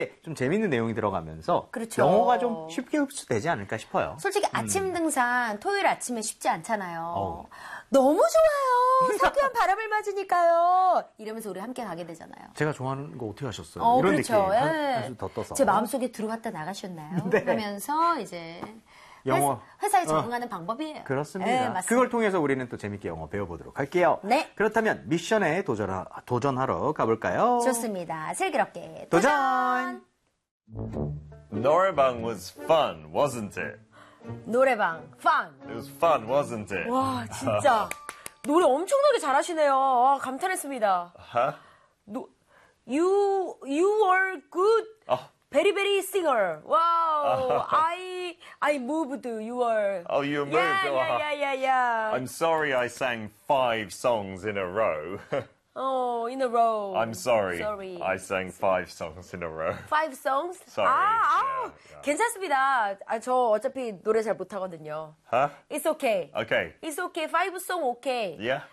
좀 재밌는 내용이 들어가면서 그렇죠. 영어가 좀 쉽게 흡수되지 않을까 싶어요. 솔직히 아침 등산 토요일 아침에 쉽지 않잖아요. 너무 좋아요. 상쾌한 바람을 맞으니까요. 이러면서 우리 함께 가게 되잖아요. 제가 좋아하는 거 어떻게 하셨어요? 이런 그렇죠. 느낌. 예. 한수 더 떠서. 제 마음속에 들어갔다 나가셨나요? 네. 하면서 이제 영어. 회사에 적응하는 방법이에요. 그렇습니다. 네, 맞습니다. 그걸 통해서 우리는 또 재밌게 영어 배워보도록 할게요. 네. 그렇다면 미션에 도전하러 가볼까요? 좋습니다. 슬기롭게 도전! Noraebang was fun, wasn't it? 노래방 fun. It was fun, wasn't it? 와 진짜 노래 엄청나게 잘하시네요. 와, 감탄했습니다. Huh? You are good. Oh, Very very singer. Wow. I moved. You are. oh, you moved. Yeah. I'm sorry I sang 5 songs in a row. In a row. I'm sorry. Sorry. I sang 5 songs in a row. 5 songs? Sorry. Yeah. 괜찮습니다. 저 어차피 노래 잘 못하거든요. Huh? It's okay. Okay. It's okay. 5 song okay. Yeah.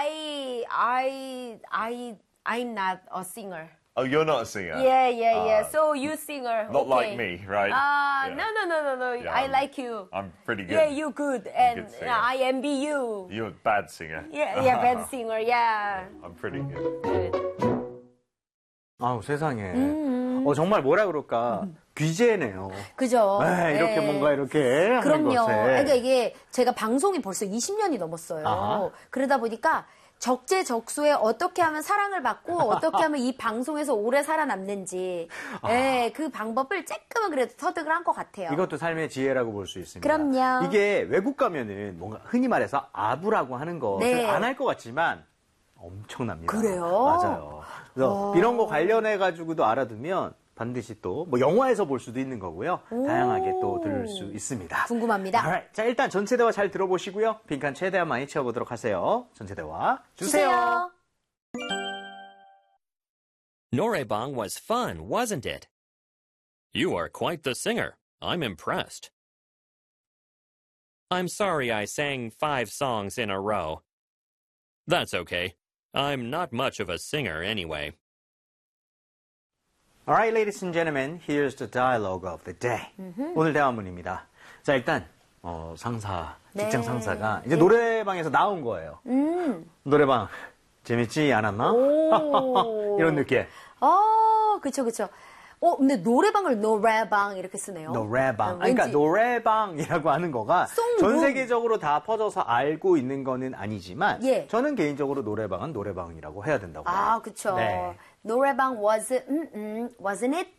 I'm not a singer. Oh, you're not a singer? Yeah. So you singer. Not okay. like me, right? No. Yeah, I like you. I'm pretty good. Yeah, you good. And good singer. I envy you. You're a bad singer. Yeah, bad singer. Yeah. I'm pretty good. Good. 아우, 세상에. 정말 뭐라 그럴까. 귀재네요. 그죠? 네, 이렇게 뭔가 이렇게 하는 그럼요. 것에. 그러니까 이게 제가 방송이 벌써 20년이 넘었어요. 아하. 그러다 보니까 적재적소에 어떻게 하면 사랑을 받고 어떻게 하면 이 방송에서 오래 살아남는지 그 방법을 조금은 그래도 터득을 한 것 같아요. 이것도 삶의 지혜라고 볼 수 있습니다. 그럼요. 이게 외국 가면은 뭔가 흔히 말해서 아부라고 하는 것을 안 할 것 같지만 엄청납니다. 그래요? 맞아요. 그래서 이런 거 관련해가지고도 알아두면 반드시 또 뭐 영화에서 볼 수도 있는 거고요. 다양하게 또 들을 수 있습니다. 궁금합니다. Alright. 자, 일단 전체 대화 잘 들어보시고요. 빈칸 최대한 많이 채워보도록 하세요. 전체 대화 주세요. Noraebang was fun, wasn't it? You are quite the singer. I'm impressed. I'm sorry I sang 5 songs in a row. That's okay. I'm not much of a singer anyway. Alright, ladies and gentlemen, here's the dialogue of the day. 오늘 대화문입니다. 자, 일단 상사, 직장 상사가 이제 노래방에서 나온 거예요. 노래방 재밌지 않았나? 이런 느낌. 그쵸. 근데 노래방을 노래방 이렇게 쓰네요. 노래방. 그러니까 노래방이라고 하는 거가 전 세계적으로 다 퍼져서 알고 있는 거는 아니지만 저는 개인적으로 노래방은 노래방이라고 해야 된다고 봐요. 그쵸. 네. 노래방 wasn't it?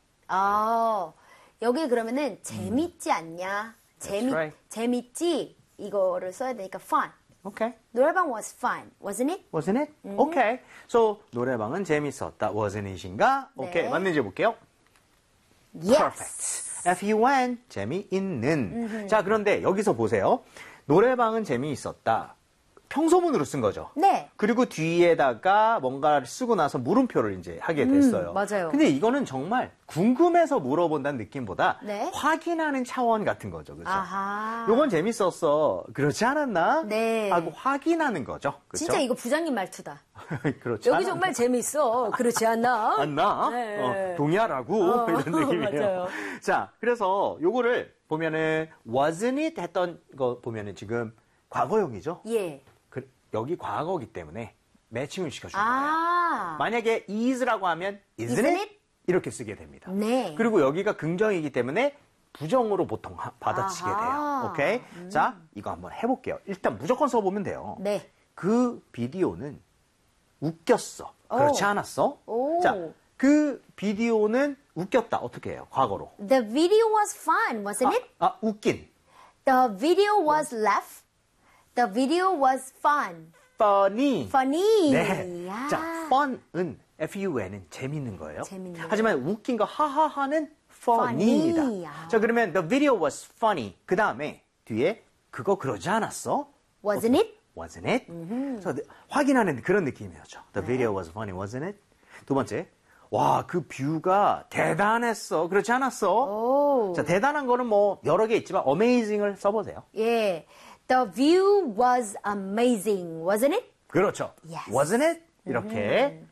여기 그러면은 재밌지 않냐? right. 재밌지? 이거를 써야 되니까 fun. Okay. 노래방 was fun, wasn't it? Wasn't it? Okay. So 노래방은 재밌었다. Wasn't it인가? Okay. 맞는지 볼게요. Yes. Perfect. F-U-N. 재미있는. 자, 그런데 여기서 보세요. 노래방은 재미있었다. 평소문으로 쓴 거죠. 네. 그리고 뒤에다가 뭔가를 쓰고 나서 물음표를 이제 하게 됐어요. 맞아요. 근데 이거는 정말 궁금해서 물어본다는 느낌보다 네. 확인하는 차원 같은 거죠. 그렇죠? 아하. 요건 재밌었어. 그렇지 않았나? 네. 하고 확인하는 거죠. 그렇죠? 진짜 이거 부장님 말투다. 그렇지 여기 않았나? 정말 재밌어. 그렇지 않나? 않나? 네. 동의하라고 이런 느낌이에요. 맞아요. 자, 그래서 요거를 보면은 wasn't it 했던 거 보면은 지금 과거형이죠. 예. 여기 과거이기 때문에 매칭을 시켜준 거예요. 만약에 is라고 하면 isn't it? 이렇게 쓰게 됩니다. 네. 그리고 여기가 긍정이기 때문에 부정으로 보통 받아치게 돼요. 오케이? 자, 이거 한번 해볼게요. 일단 무조건 써보면 돼요. 네. 그 비디오는 웃겼어. 그렇지 않았어? 오. 자, 그 비디오는 웃겼다. 어떻게 해요? 과거로. The video was fun, wasn't it? 웃긴. The video was laugh. The video was fun. funny. Funny. 네. 야. 자, fun은 F-U-N은 재밌는 거예요. 재밌는 거. 하지만 웃긴 거 하하하는 funny입니다. funny. 자, 그러면 the video was funny. 그 다음에 뒤에 그거 그러지 않았어? Wasn't it? Wasn't it? 그래서 확인하는 그런 느낌이었죠. The video was funny, wasn't it? 두 번째, 와, 그 뷰가 대단했어. 그렇지 않았어? 오. 자, 대단한 거는 뭐 여러 개 있지만 amazing을 써보세요. 예. The view was amazing, wasn't it? 그렇죠. Yes. Wasn't it? 이렇게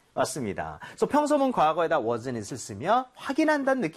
맞습니다. 그래서 평소문 과거에다 wasn't it을 쓰며 확인한다는 느낌